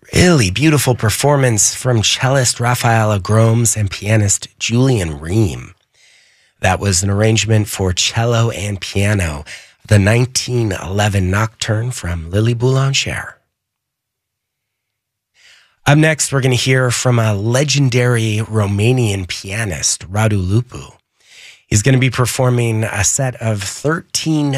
Really beautiful performance from cellist Raphael Groms and pianist Julian Ream. That was an arrangement for cello and piano, the 1911 Nocturne from Lily Boulanger. Up next, we're going to hear from a legendary Romanian pianist, Radu Lupu. He's going to be performing a set of 13